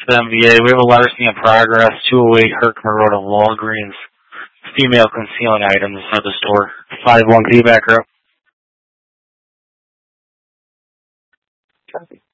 to the MVA. We have a larceny in progress, 208 Herkimer Road in Walgreens. Female concealing items at the store. 5-1, can you back her up? Copy.